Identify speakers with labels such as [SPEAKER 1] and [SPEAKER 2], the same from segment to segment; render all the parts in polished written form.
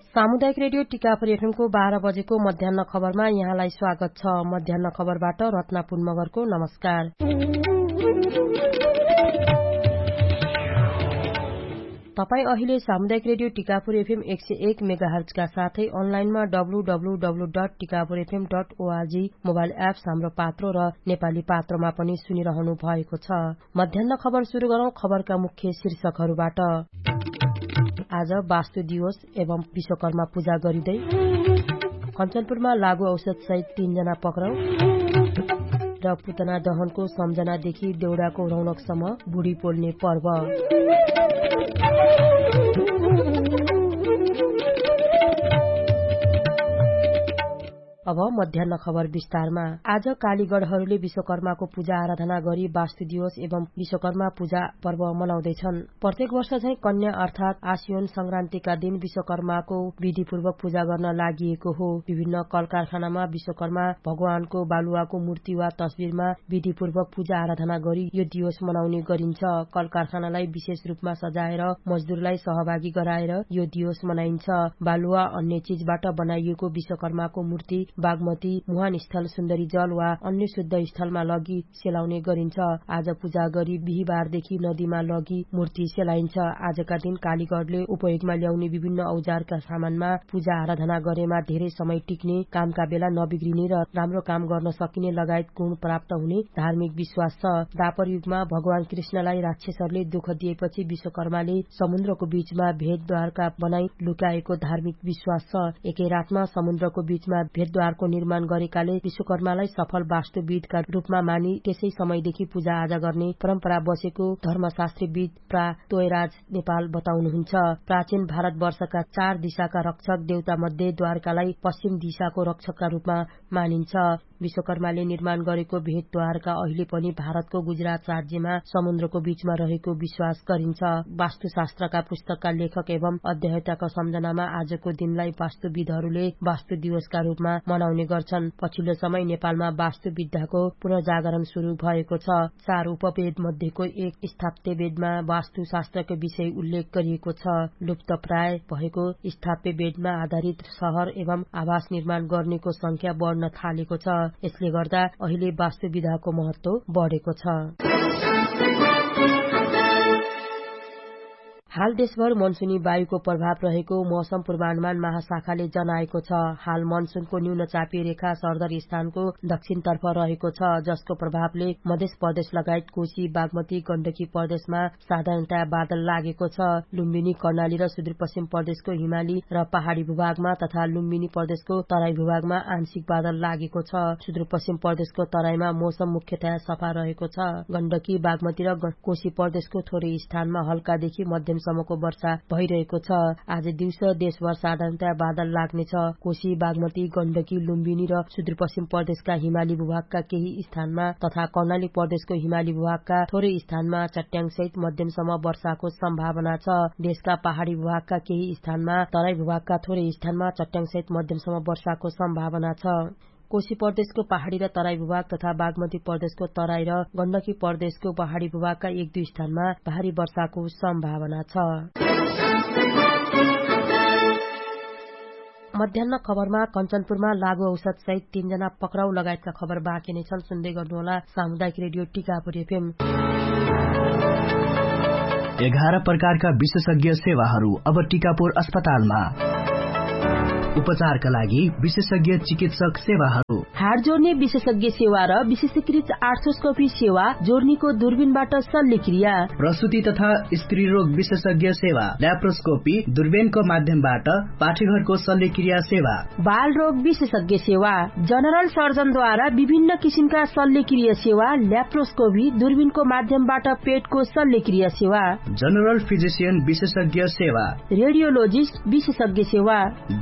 [SPEAKER 1] सामुदायिक रेडियो टिकापुर एफएमको 12 बजेको मध्याह्न खबरमा यहाँलाई स्वागत छ। मध्याह्न खबरबाट रत्ना पुन मगरको नमस्कार। तपाई अहिले सामुदायिक रेडियो टिकापुर एफएम 101 मेगाहर्ज का साथै अनलाइनमा www.tikapurfm.org मोबाइल एप्स हाम्रो पात्रो र नेपाली पात्रोमा पनि सुनिरहनु भएको छ। मध्याह्न खबर शुरू गरौं खबरका मुख्य शीर्षकहरूबाट। आज वास्तु दिवस एवं विश्वकर्मा पूजा गरिँदै कञ्चनपुरमा लागू औषध सहित 3 जना पक्राउ र पुतना दहनको सम्झनादेखि देउडाको रौनकसम्म बुढी पोल्ने पर्व। अब मध्याह्न खबर विस्तारमा। आज कालीगढहरूले विश्वकर्माको पूजा आराधना गरी वास्तु दिवस एवं विश्वकर्मा पूजा पर्व मनाउँदैछन्। प्रत्येक वर्ष चाहिँ कन्या अर्थात आश्विन संक्रान्तिका दिन विश्वकर्माको विधिपूर्वक पूजा गर्न लागिएको हो। विभिन्न कल कारखानामा विश्वकर्मा भगवानको बालुवाको मूर्ति वा तस्बिरमा विधिपूर्वक पूजा आराधना गरी यो दिवस मनाउने गरिन्छ। कल कारखानालाई विशेष रूपमा सजाएर मजदुरलाई सहभागी गराएर यो दिवस मनाइन्छ। बालुवा अन्य चीजबाट बनाइएको विश्वकर्माको मूर्ति बागमती, मुहान स्थल, सुन्दरी जल वा अन्य शुद्ध स्थलमा लगी सेलाउने गरिन्छ। आज पूजा गरी बिहीबारदेखि नदीमा लगी मूर्ति सेलाइन्छ। आजका दिन कालीगढले उपयोगमा ल्याउने विभिन्न औजारका सामानमा पूजा आराधना गरेमा धेरै समय टिक्ने, कामका बेला नबिग्रिने र राम्रो काम गर्न सकिने लगायत गुण प्राप्त हुने धार्मिक विश्वास छ। द्वापर युगमा भगवान कृष्णलाई राक्षसहरूले दुःख दिएपछि विश्वकर्माले समुद्रको बीचमा भेदद्वारका बनाई लुकाएको धार्मिक विश्वास छ। एकै रातमा समुद्रको बीचमा भेदद्वारको निर्माण गरेकाले विश्वकर्मालाई सफल वास्तुविदका रूपमा मानी त्यसै समयदेखि पूजा आजा गर्ने परम्परा बसेको धर्मशास्त्रीविद प्रा तोयराज नेपाल बताउनुहुन्छ। प्राचीन भारतवर्षका 4 दिशाका रक्षक देवता मध्ये द्वारकालाई पश्चिम दिशाको रक्षकका रूपमा मानिन्छ। विश्वकर्माले निर्माण गरेको भेदद्वारका अहिले पनि भारतको गुजरात राज्यमा समुद्रको बीचमा रहेको विश्वास गरिन्छ। वास्तुशास्त्रका पुस्तकका लेखक एवं अध्येताका सम्झनामा आजको दिनलाई वास्तुविदहरूले वास्तु दिवसका रूपमा मनाउने गर्छन्। पछिल्लो समय नेपालमा वास्तुविद्याको पुनर्जागरण शुरू भएको छ। 4 उपवेद मध्येको एक स्थापत्य वेदमा वास्तुशास्त्रको विषय उल्लेख गरिएको छ। लुप्त प्राय भएको स्थापत्य वेदमा आधारित शहर एवं आवास निर्माण गर्नेको संख्या बढ्न थालेको छ। यसले गर्दा अहिले वास्तुविद्याको महत्व बढेको छ। हाल देशभर मनसुनी वायुको प्रभाव रहेको मौसम पूर्वानुमान महाशाखाले जनाएको छ। हाल मनसुनको न्यून चापी रेखा सरदर स्थानको दक्षिणतर्फ रहेको छ, जसको प्रभावले मध्य प्रदेश लगायत कोशी, बागमती, गण्डकी प्रदेशमा साधारणतया बादल लागेको छ। लुम्बिनी, कर्णाली र सुदूरपश्चिम प्रदेशको हिमाली र पहाड़ी भूभागमा तथा लुम्बिनी प्रदेशको तराई भूभागमा आंशिक बादल लागेको छ। सुदूरपश्चिम प्रदेशको तराईमा मौसम मुख्यतया सफा रहेको छ। गण्डकी, बागमती र कोशी प्रदेशको थोरै स्थानमा हल्कादेखि मध्यम सम्मको वर्षा भइरहेको छ। आज दिउँसो देशभर साधारणतया बादल लाग्नेछ। कोशी, बागमती, गण्डकी, लुम्बिनी र सुदूरपश्चिम प्रदेशका हिमाली भूभागका केही स्थानमा तथा कर्णाली प्रदेशको हिमाली भूभागका थोरै स्थानमा चट्याङसहित मध्यमसम्म वर्षाको सम्भावना छ। देशका पहाड़ी भूभागका केही स्थानमा, तराई भूभागका थोरै स्थानमा चट्याङसहित मध्यमसम्म वर्षाको सम्भावना छ। कोशी प्रदेशको पहाड़ी र तराई भूभाग तथा बागमती प्रदेशको तराई र गण्डकी प्रदेशको पहाड़ी भूभागका 1-2 स्थानमा भारी वर्षाको सम्भावना छ। मध्याह्न खबरमा कञ्चनपुरमा लागू औषध सहित 3 जना पक्राउ लगायतका खबर बाँकी नै छन्। सुन्दै गर्नुहोला सामुदायिक रेडियो टिकापुर एफएम।
[SPEAKER 2] 11 प्रकारका विशेषज्ञ सेवाहरू अब टिकापुर अस्पतालमा। उपचारका लागि विशेषज्ञ चिकित्सक सेवाहरू,
[SPEAKER 1] हाड जोड्ने विशेषज्ञ सेवा र विशेषीकृत आर्थोस्कोपी सेवा, जोर्नीको दूरबीनबाट शल्यक्रिया,
[SPEAKER 2] प्रसुति तथा स्त्री रोग विशेषज्ञ सेवा, ल्याप्रोस्कोपी, दूरबीनको माध्यमबाट पाठेघरको शल्यक्रिया सेवा,
[SPEAKER 1] बाल रोग विशेषज्ञ सेवा, जनरल सर्जनद्वारा विभिन्न किसिमका शल्यक्रिया सेवा, ल्याप्रोस्कोपी, दूरबीनको माध्यमबाट पेटको शल्यक्रिया सेवा,
[SPEAKER 2] जनरल फिजिशियन विशेषज्ञ सेवा,
[SPEAKER 1] रेडियोलोजिस्ट विशेषज्ञ सेवा,
[SPEAKER 2] दन्तरोग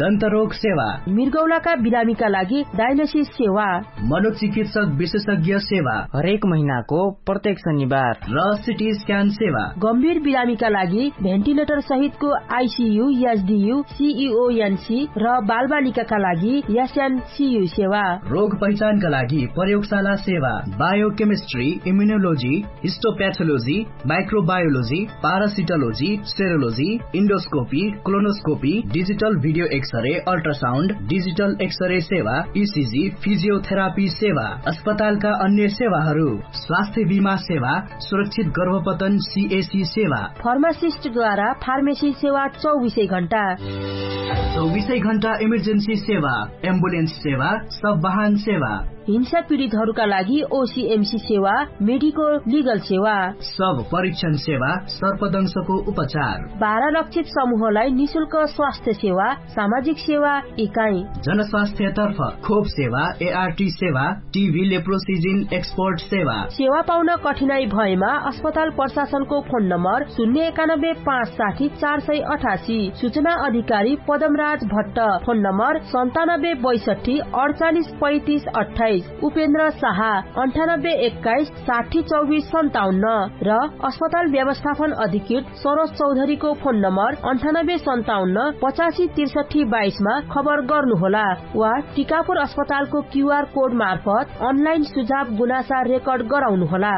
[SPEAKER 2] रोग सेवा,
[SPEAKER 1] मृगौलाका बिरामीका लागि डायलिसिस सेवा,
[SPEAKER 2] मनोचिकित्सक विशेषज्ञ सेवा
[SPEAKER 3] हरेक महिनाको प्रत्येक शनिबार
[SPEAKER 2] र सिटी स्क्यान सेवा,
[SPEAKER 1] गम्भीर बिरामीका लागि भेन्टिलेटर सहितको आईसीयू, एसडीयू, सीईओएनसी र बालबालिकाका लागि एसएनसीयू सेवा,
[SPEAKER 2] रोग पहिचानका लागि प्रयोगशाला सेवा, biochemistry, immunology, हिस्टोप्याथोलोजी, microbiology, पारासिटोलोजी, सेरोलोजी, endoscopy, colonoscopy, digital video x-ray, ultrasound, digital x-ray सेवा, ईसीजी, फिजियोथेरापी सेवा, अस्पतालका अन्य सेवाहरू, स्वास्थ्य बीमा सेवा, सुरक्षित गर्भपतन सीएसी सेवा,
[SPEAKER 1] फार्मासिस्टद्वारा फार्मेसी सेवा 24 घण्टा,
[SPEAKER 2] 24 घण्टा इमर्जेन्सी सेवा, एम्बुलेन्स सेवा, सब वाहन सेवा,
[SPEAKER 1] हिंसा पीडितहरूका लागि ओसीएमसी सेवा, मेडिकल लिगल सेवा,
[SPEAKER 2] सब परीक्षण सेवा, सर्पदंशको उपचार,
[SPEAKER 1] 12 लक्षित समूहलाई निशुल्क स्वास्थ्य सेवा, सामाजिक सेवा इकाइ,
[SPEAKER 2] जनस्वास्थ्य तर्फ खोप सेवा, एआरटी सेवा, टीबी लेप्रोसिजिन एक्सपोर्ट सेवा।
[SPEAKER 1] सेवा पाउन कठिनाई भएमा अस्पताल प्रशासनको फोन नम्बर 091 560 488, सूचना अधिकारी पदमराज भट्ट, फोन नम्बर 97 62 48 35 28, उपेन्द्र शाह 98 21 60 24 57 र अस्पताल व्यवस्थापन अधिकृत सरोज चौधरीको फोन नम्बर 98 57 85 63 22 मा खबर गर्नुहोला वा टिकापुर अस्पतालको क्यूआर कोड मार्फत अनलाइन सुझाव गुनासा रेकर्ड गराउनुहोला।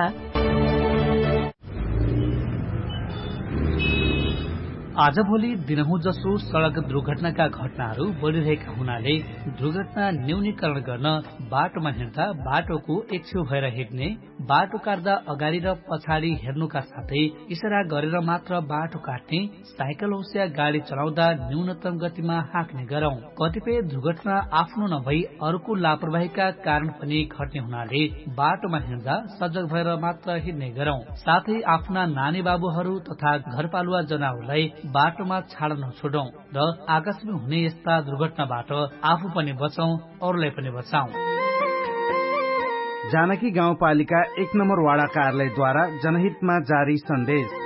[SPEAKER 4] आजभोलि दिनहुँ जसो सड़क दुर्घटनाका घटनाहरू बढ़िरहेका हुनाले दुर्घटना न्यूनीकरण गर्न बाटोमा हिँड्दा बाटोको एक छेउ भएर हिँड्ने, बाटो काट्दा अगाडि र पछाडि हेर्नुका साथै इशारा गरेर मात्र बाटो काट्ने, साइकल होस् या गाड़ी चलाउँदा न्यूनतम गतिमा हाँक्ने गरौं। कतिपय दुर्घटना आफ्नो नभई अरूको लापरवाहीका कारण पनि घट्ने हुनाले बाटोमा हिँड्दा सजग भएर मात्र हिँड्ने गरौं। साथै आफ्ना नानी बाबुहरू तथा घरपालुवा जनावरलाई बाटोमा छाड्न नछोडौं र आकस्मिक हुने यस्ता दुर्घटनाबाट आफू पनि बचौं, अरूलाई पनि बचाउँ।
[SPEAKER 5] जानकी गाउँपालिका 1 नम्बर वाडा कार्यालयद्वारा जनहितमा जारी सन्देश।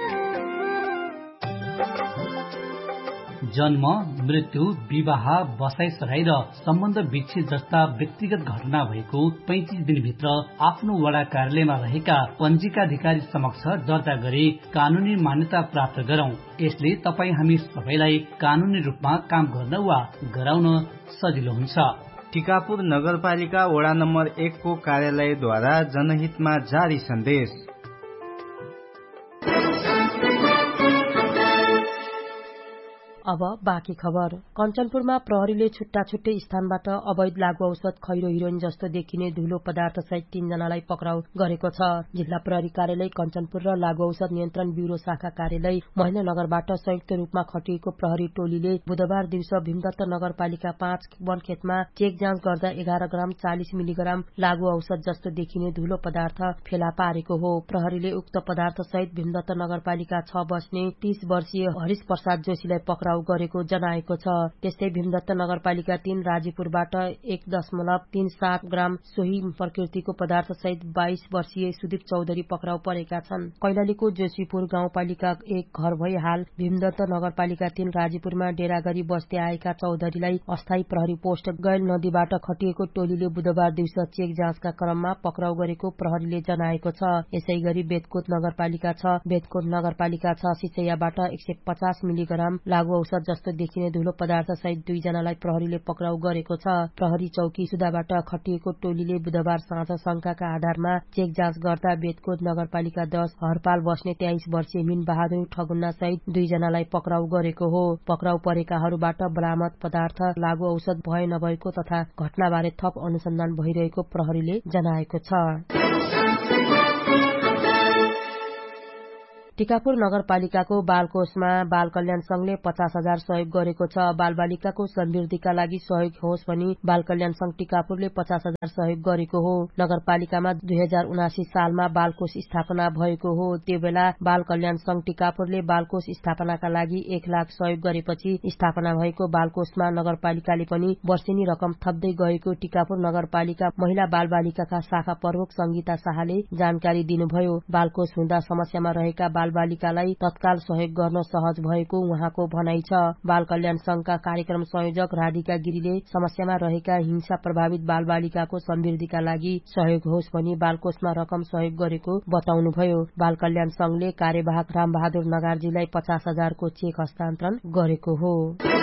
[SPEAKER 4] जन्म, मृत्यु, विवाह, बसाइसराई र सम्बन्ध विच्छेद जस्ता व्यक्तिगत घटना भएको 35 दिनभित्र आफ्नो वडा कार्यालयमा रहेका पञ्जीकाधिकारी समक्ष दर्ता गरी कानूनी मान्यता प्राप्त गरौं। यसले तपाईँ हामी सबैलाई कानूनी रूपमा काम गर्न वा गराउन सजिलो हुन्छ।
[SPEAKER 5] टिकापुर नगरपालिका वडा नम्बर 1 को कार्यालयद्वारा जनहितमा जारी सन्देश।
[SPEAKER 1] अब बाँकी खबर। कञ्चनपुरमा प्रहरीले छुट्टा छुट्टै स्थानबाट अवैध लागू औषध खैरो हिरोइन जस्तो देखिने धुलो पदार्थ सहित 3 जनालाई पक्राउ गरेको छ। जिल्ला प्रहरी कार्यालय कञ्चनपुर र लागू औषध नियन्त्रण ब्यूरो शाखा कार्यालय महेन्द्रनगरबाट संयुक्त रूपमा खटिएको प्रहरी टोलीले बुधबार दिउँसो भीमदत्त नगरपालिका 5 वनखेतमा चेक जाँच गर्दा 11 ग्राम 40 मिलिग्राम लागू औषध जस्तो देखिने धुलो पदार्थ फेला पारेको हो। प्रहरीले उक्त पदार्थ सहित भीमदत्त नगरपालिका 6 बस्ने 30 वर्षीय हरिश प्रसाद जोशीलाई पक्राउ गरेको जनाएको छ। त्यस्तै भीमदत्त नगरपालिका 3 राजीपुरबाट 1.37 ग्राम सोही प्रकृतिको पदार्थ सहित 22 वर्षीय सुदीप चौधरी पक्राउ परेका छन्। कैलालीको जोशीपुर गाउँपालिका 1 घर भई हाल भीमदत्त नगरपालिका 3 राजीपुरमा डेरा गरी बस्दै आएका चौधरीलाई अस्थायी प्रहरी पोस्ट गैल नदीबाट खटिएको टोलीले बुधबार दिउँसो चेक जाँचका क्रममा पक्राउ गरेको प्रहरीले जनाएको छ। यसैगरी बेदकोट नगरपालिका 6 बेदकोट नगरपालिका 6 सिचैयाबाट 150 मिलिग्राम लागू औषध जस्तो देखिने धुलो पदार्थ सहित 2 जनालाई प्रहरीले पक्राउ गरेको छ। प्रहरी चौकी सुदाबाट खटिएको टोलीले बुधबार साँझ शंकाका आधारमा चेक जाँच गर्दा बेदकोट नगरपालिका 10 हरपाल बस्ने 23 वर्षीय मिन बहादुर ठगुन्ना सहित 2 जनालाई पक्राउ गरेको हो। पक्राउ परेकाहरूबाट बरामद पदार्थ लागू औषध भए नभएको तथा घटनाबारे थप अनुसन्धान भइरहेको प्रहरीले जनाएको छ। टिकापुर नगरपालिकाको बालकोषमा बाल कल्याण संघले 50,000 सहयोग गरेको छ। बालबालिकाको समृद्धिका लागि सहयोग होस् भनी बाल कल्याण संघ टिकापुरले 50,000 सहयोग गरेको हो। नगरपालिकामा 2079 सालमा बालकोष स्थापना भएको हो। त्यो बेला बाल कल्याण संघ टिकापुरले बालकोष स्थापनाका लागि 1 लाख सहयोग गरेपछि स्थापना भएको बालकोषमा नगरपालिकाले पनि वर्षेनी रकम थप्दै गएको टिकापुर नगरपालिका महिला बालबालिकाका शाखा प्रमुख संगीता शाहले जानकारी दिनुभयो। बालकोष हुँदा समस्यामा रहेका बालबालिकालाई तत्काल सहयोग गर्न सहज भएको उहाँको भनाइ छ। बाल कल्याण संघका कार्यक्रम संयोजक राधिका गिरीले समस्यामा रहेका हिंसा प्रभावित बालबालिकाको समृद्धिका लागि सहयोग होस् भनी बालकोषमा रकम सहयोग गरेको बताउनुभयो। बाल कल्याण संघले कार्यवाहक रामबहादुर नगार्जीलाई 50,000 को चेक हस्तान्तरण गरेको हो।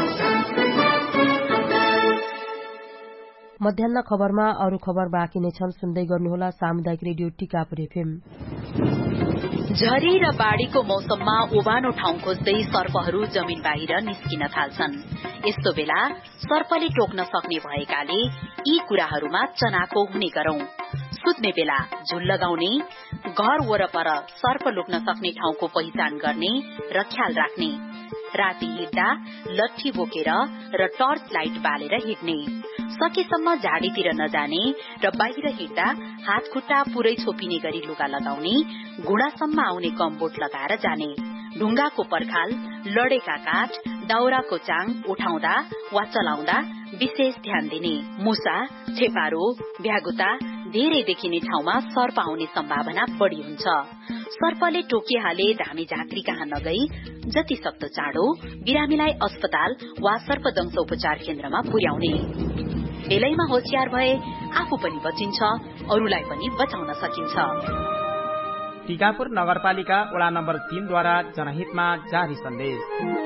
[SPEAKER 1] मध्याह्न खबरमा अरू खबर बाँकी नै छन्, सुन्दै गर्नुहोला सामुदायिक रेडियो टिकापुर एफएम।
[SPEAKER 6] झरी र बाढ़ीको मौसममा ओबानो ठाउँ खोज्दै सर्पहरू जमिन बाहिर निस्किन थाल्छन्। यस्तो बेला सर्पले टोक्न सक्ने भएकाले यी कुराहरूमा चनाखो हुने गरौं। सुत्ने बेला झुल लगाउने, घर वरपर सर्प लुक्न सक्ने ठाउँको पहिचान गर्ने र ख्याल राख्ने। राति हिँड्दा लट्ठी बोकेर र टर्च लाइट बालेर हिँड्ने। सकेसम्म झाडीतिर नजाने र बाहिर हिँड्दा हात खुट्टा पुरै छोपिने गरी लुगा लगाउने। घुँडासम्म आउने गमबोट लगाएर जाने। ढुङ्गाको पर्खाल, लडेका काठ, दाउराको चाङ उठाउँदा वा चलाउँदा विशेष ध्यान दिने। मुसा, छेपारो, भ्यागुता धेरै देखिने ठाउँमा सर्प आउने सम्भावना बढ़ी हुन्छ। सर्पले टोकिहाले धामी झाँक्री कहाँ नगई जति सक्दो चाँडो बिरामीलाई अस्पताल वा सर्पदंश उपचार केन्द्रमा पुर्याउने। बेलैमा होशियार भए आफू पनि बचिन्छ, अरूलाई पनि बचाउन सकिन्छ।
[SPEAKER 3] टिकापुर नगरपालिका वडा नम्बर 3 द्वारा जनहितमा जारी सन्देश।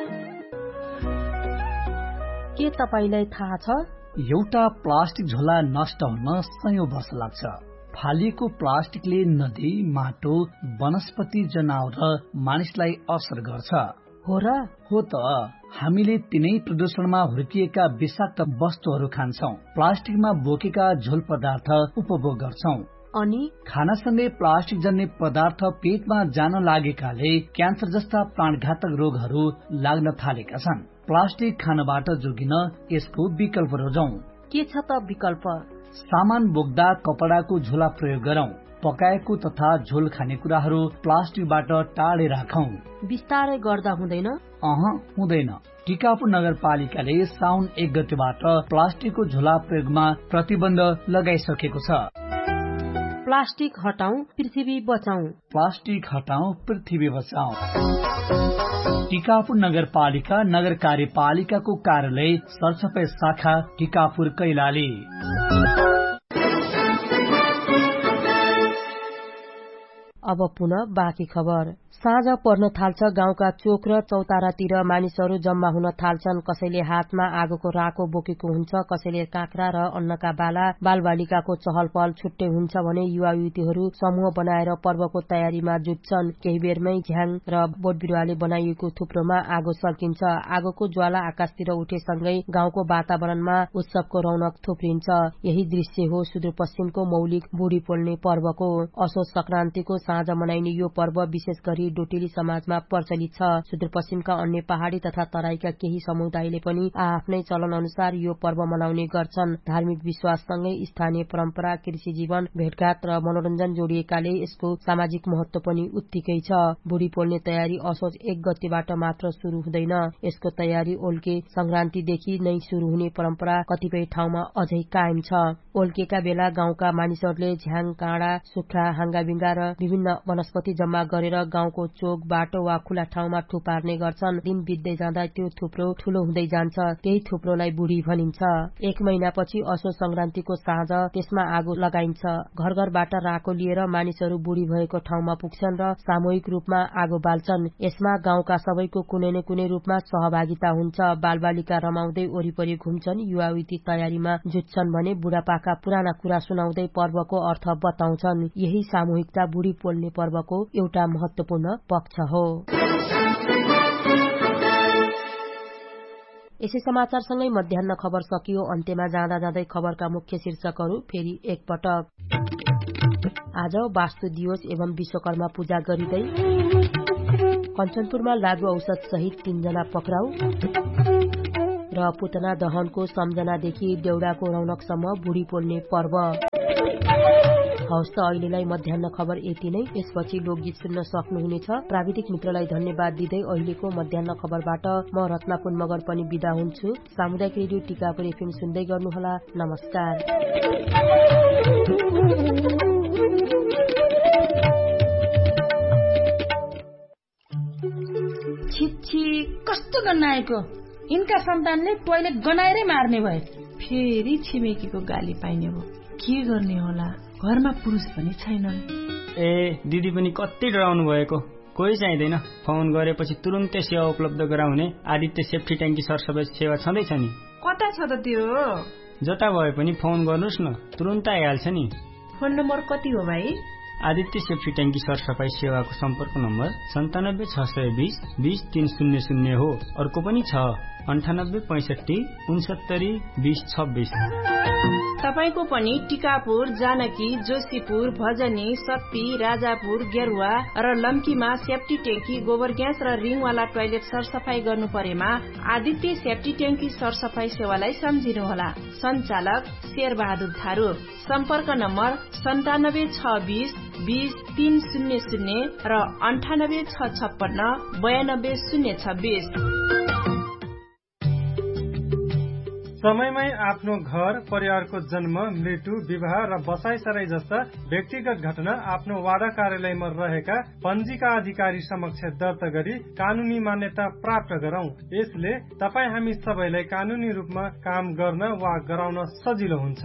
[SPEAKER 1] के तपाईलाई थाहा छ
[SPEAKER 4] एउटा प्लास्टिक झोला नष्ट हुन सयौं वर्ष लाग्छ। फालिएको प्लास्टिकले नदी, माटो, वनस्पति, जनावर र मानिसलाई असर गर्छ।
[SPEAKER 1] हो र?
[SPEAKER 4] हो त। हामीले तिनै प्रदूषणमा हुर्किएका विषाक्त वस्तुहरू खान्छौं। प्लास्टिकमा बोकेका झोल पदार्थ उपभोग गर्छौं।
[SPEAKER 1] अनि
[SPEAKER 4] खानासँगै प्लास्टिक जन्य पदार्थ पेटमा जान लागेकाले क्यान्सर जस्ता प्राणघातक रोगहरू लाग्न थालेका छन्। प्लास्टिक खानबाट जोगिन यसको विकल्प रोजौं।
[SPEAKER 1] के छ त विकल्प?
[SPEAKER 4] सामान बोक्दा कपडाको झोला प्रयोग गरौं। पकाएको तथा झोल खानेकुराहरू प्लास्टिकबाट टाढे राखौं।
[SPEAKER 1] बिस्तारै गर्दा हुँदैन?
[SPEAKER 4] हुँदैन। टिकापुर नगरपालिकाले साउन 1 गतेबाट प्लास्टिकको झोला प्रयोगमा प्रतिबन्ध लगाइसकेको छ।
[SPEAKER 1] प्लास्टिक हटाऊ, पृथ्वी बचाऊ।
[SPEAKER 4] प्लास्टिक हटाऊ, पृथ्वी बचाऊ। टिकापुर नगरपालिका नगर कार्यपालिकाको कार्यालय सरसफाई शाखा टिकापुर कैलाली।
[SPEAKER 1] अब पुनः बाँकी खबर। साँझ पर्न थाल्छ, गाउँका चोक र चौतारातिर मानिसहरू जम्मा हुन थाल्छन्। कसैले हातमा आगोको राको बोकेको हुन्छ, कसैले काँक्रा र अन्नका बाला। बालबालिकाको चहल पहल छुट्टै हुन्छ भने युवा युवतीहरू समूह बनाएर पर्वको तयारीमा जुट्छन्। केही बेरमै झ्याङ र बोट बिरुवाले बनाइएको थुप्रोमा आगो सल्किन्छ। आगोको ज्वाला आकाशतिर उठेसँगै गाउँको वातावरणमा उत्सवको रौनक थुप्रिन्छ। यही दृश्य हो सुदूरपश्चिमको मौलिक बुढी पोल्ने पर्वको। असोज संक्रान्तिको साँझ मनाइने यो पर्व विशेष गरी डोटेली समाजमा प्रचलित छ। सुदूरपश्चिमका अन्य पहाड़ी तथा तराईका केही समुदायले पनि आफ्नै चलन अनुसार यो पर्व मनाउने गर्छन्। धार्मिक विश्वाससँगै स्थानीय परम्परा, कृषि जीवन, भेटघाट र मनोरञ्जन जोडिएकाले यसको सामाजिक महत्व पनि उत्तिकै छ। बुढी पोल्ने तयारी असोज 1 गतेबाट मात्र शुरू हुँदैन। यसको तयारी ओल्के संक्रान्तिदेखि नै शुरू हुने परम्परा कतिपय ठाउँमा अझै कायम छ। ओल्केका बेला गाउँका मानिसहरूले झ्याङ, काँडा, सुक्खा, हाङ्गाबिङ्गा र विभिन्न वनस्पति जम्मा गरेर गाउँको चोक, बाटो वा खुला ठाउँमा थुपार्ने गर्छन्। दिन बित्दै जाँदा त्यो थुप्रो ठूलो हुँदै जान्छ। त्यही थुप्रोलाई बुढी भनिन्छ। 1 महिनापछि असोज संक्रान्तिको साँझ त्यसमा आगो लगाइन्छ। घर घरबाट राको लिएर मानिसहरू बुढी भएको ठाउँमा पुग्छन् र सामूहिक रूपमा आगो बाल्छन्। यसमा गाउँका सबैको कुनै न कुनै रूपमा सहभागिता हुन्छ। बालबालिका रमाउँदै वरिपरि घुम्छन्, युवा युवती तयारीमा जुट्छन् भने बुढापाका पुराना कुरा सुनाउँदै पर्वको अर्थ बताउँछन्। यही सामूहिकता बुढी पोल्ने पर्वको एउटा महत्वपूर्ण पक्ष हो। यसै समाचारसँगै मध्याह्न खबर सकियो। अन्त्यमा जाँदा जाँदै खबरका मुख्य शीर्षकहरू फेरि एकपटक। आज वास्तु दिवस एवं विश्वकर्मा पूजा गरिँदै कञ्चनपुरमा लागू औषध सहित 3 जना पक्राउ र पुतना दहनको सम्झनादेखि देउडाको रौनकसम्म बुढी पोल्ने पर्व। हवस् त अहिलेलाई मध्याह्न खबर यति नै। यसपछि लोकगीत सुन्न सक्नुहुनेछ। प्राविधिक मित्रलाई धन्यवाद दिँदै अहिलेको मध्याह्न खबरबाट म रत्ना कुन मगर पनि बिदा हुन्छु। सामुदायिक रेडियो टिकापुर एफएम सुन्दै गर्नुहोला। नमस्कार।
[SPEAKER 7] छिछि कस्तो गर्न आएको। यिनका सन्तानले टोयलेट गनाएरै मार्ने भए। फेरि छिमेकीको गाली पाइने भयो। के गर्ने होला, घरमा पुरुष पनि छैनन्।
[SPEAKER 8] ए दिदी पनि कति डराउनु भएको। कोही चाहिँदैन, फोन गरेपछि तुरुन्तै सेवा उपलब्ध गराउने आदित्य सेफ्टी ट्याङ्की सरसफाई सेवा छँदैछ नि।
[SPEAKER 7] कता छ त त्यो?
[SPEAKER 8] जता भए पनि फोन गर्नुहोस् न, तुरुन्त आइहाल्छ नि।
[SPEAKER 7] फोन नम्बर कति हो भाइ?
[SPEAKER 8] आदित्य सेफ्टी ट्याङ्की सरसफाई सेवाको सम्पर्क नम्बर 97 620 20300 हो। अर्को पनि छ 98 65 69 20 26।
[SPEAKER 7] तपाईको पनि टिकापुर, जानकी, जोशीपुर, भजनी, सप्पी, राजापुर, गेरुवा र लम्कीमा सेफ्टी ट्याङ्की, गोबर ग्यास र रिङवाला टोयलेट सरसफाई गर्नु परेमा आदित्य सेफ्टी ट्याङ्की सरसफाई सेवालाई सम्झिनुहोला। सञ्चालक शेरबहादुर थारू। सम्पर्क नम्बर 97 620 20 300 र 98 656 92 026।
[SPEAKER 9] समयमै आफ्नो घर, परिवारको जन्म, मृत्यु, विवाह र बसाइसराई जस्ता व्यक्तिगत घटना आफ्नो वाडा कार्यालयमा रहेका पञ्जीका अधिकारी समक्ष दर्ता गरी कानूनी मान्यता प्राप्त गरौं। यसले तपाईँ हामी सबैलाई कानूनी रूपमा काम गर्न वा गराउन सजिलो हुन्छ।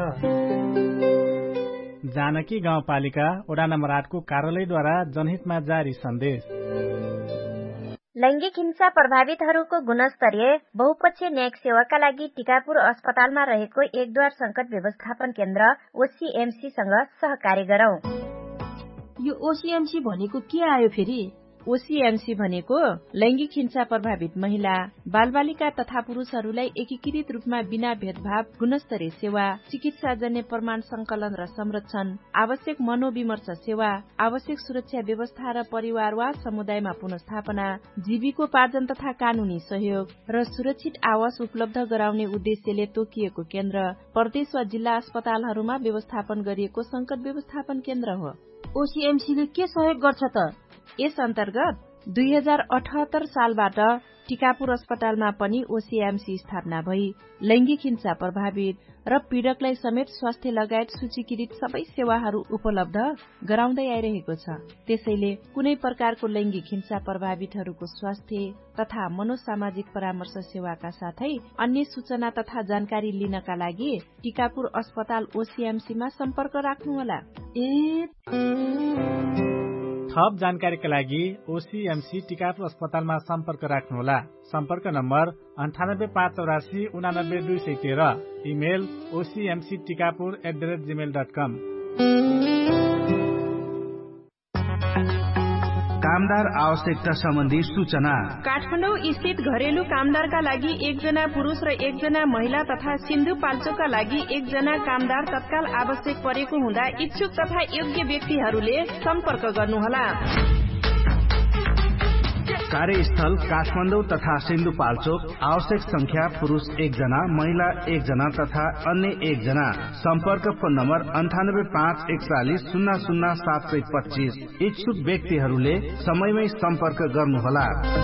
[SPEAKER 10] जानकी गाउँपालिका वडा नम्बर 8 को कार्यालयद्वारा जनहितमा जारी सन्देश।
[SPEAKER 11] लैंगिक हिंसा प्रभावितहरूको गुणस्तरीय बहुपक्षीय न्यायिक सेवाका लागि टिकापुर अस्पतालमा रहेको एकद्वार संकट व्यवस्थापन केन्द्र ओसीएमसीसँग सहकार्य गरौं।
[SPEAKER 1] यो ओसीएमसी भनेको के आयो फेरि?
[SPEAKER 7] ओसीएमसी भनेको लैंगिक हिंसा प्रभावित महिला, बालबालिका तथा पुरुषहरूलाई एकीकृत रूपमा बिना भेदभाव गुणस्तरीय सेवा, चिकित्साजन्य प्रमाण संकलन र संरक्षण, आवश्यक मनोविमर्श सेवा, आवश्यक सुरक्षा व्यवस्था र परिवार वा समुदायमा पुनर्स्थापना, जीविकोपार्जन तथा कानूनी सहयोग र सुरक्षित आवास उपलब्ध गराउने उद्देश्यले तोकिएको केन्द्र प्रदेश वा जिल्ला अस्पतालहरूमा व्यवस्थापन गरिएको संकट व्यवस्थापन केन्द्र हो।
[SPEAKER 1] ओसीएमसीले के सहयोग गर्छ त?
[SPEAKER 7] यस अन्तर्गत 2078 सालबाट टिकापुर अस्पतालमा पनि ओसीएमसी स्थापना भई लैंगिक हिंसा प्रभावित र पीड़कलाई समेत स्वास्थ्य लगायत सूचीकृत सबै सेवाहरू उपलब्ध गराउँदै आइरहेको छ। त्यसैले कुनै प्रकारको लैंगिक हिंसा प्रभावितहरूको स्वास्थ्य तथा मनोसामाजिक परामर्श सेवाका साथै अन्य सूचना तथा जानकारी लिनका लागि टिकापुर अस्पताल ओसीएमसीमा सम्पर्क राख्नुहोला।
[SPEAKER 10] थप जानकारीका लागि ओसीएमसी टिकापुर अस्पतालमा सम्पर्क राख्नुहोला। सम्पर्क नम्बर 98 584 89 213। Email ocmctikapur@gmail.com।
[SPEAKER 2] कामदार आवश्यकता सम्बन्धी सूचना।
[SPEAKER 7] काठमाडौँ स्थित घरेलु कामदारका लागि 1 जना पुरुष र 1 जना महिला तथा सिन्धुपाल्चोकका लागि 1 जना कामदार तत्काल आवश्यक परेको हुँदा इच्छुक तथा योग्य व्यक्तिहरूले सम्पर्क गर्नुहोला।
[SPEAKER 2] कार्यस्थल काठमाडौँ तथा सिन्धुपाल्चोक। आवश्यक संख्या पुरुष 1 जना, महिला 1 जना तथा अन्य 1 जना। सम्पर्क फोन नम्बर 98 541 00 725। इच्छुक व्यक्तिहरूले समयमै सम्पर्क गर्नुहोला।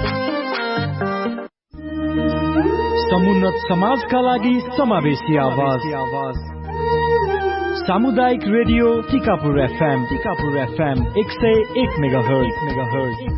[SPEAKER 12] समुन्नत समाजका लागि समावेशी आवाज। सामुदायिक रेडियो टिकापुर FM 101 मेगाहर्ज।